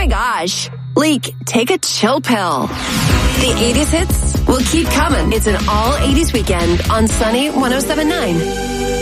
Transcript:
my gosh. Leak, take a chill pill. The 80s hits will keep coming. It's an all 80s weekend on Sunny 107.9.